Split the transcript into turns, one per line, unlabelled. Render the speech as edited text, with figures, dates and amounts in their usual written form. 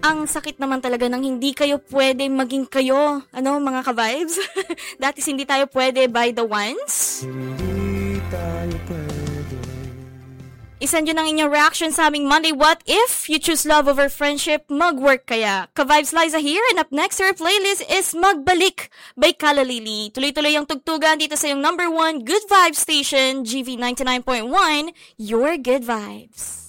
Ang sakit naman talaga ng hindi kayo pwede maging kayo. Ano, mga ka-vibes? That is, hindi tayo pwede by the ones.
Hindi tayo pwede.
Isend yun ang inyong reaction sa aming Monday What If You Choose Love Over Friendship, Mag-Work Kaya. Ka-Vibes Liza here, and up next our playlist is Magbalik by Kalalili. Tuloy-tuloy ang tugtugan dito sa yung number 1 Good Vibes station, GV 99.1, Your Good Vibes.